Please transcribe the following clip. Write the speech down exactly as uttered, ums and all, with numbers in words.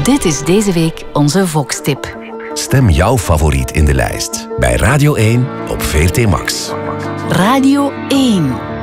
Dit is deze week onze Vox-tip. Stem jouw favoriet in de lijst. Bij Radio één op V R T Max. Radio één.